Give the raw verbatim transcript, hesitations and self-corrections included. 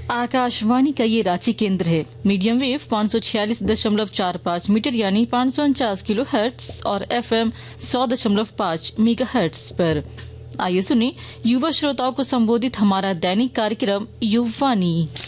आकाशवाणी का ये रांची केंद्र है। मीडियम वेव पाँच सौ छियालीस दशमलव चार पाँच मीटर यानी पाँच सौ उनचास किलो हर्ट्स और एफएम सौ दशमलव पाँच मेगा हर्ट्स पर। आइए सुने युवा श्रोताओं को संबोधित हमारा दैनिक कार्यक्रम युवानी।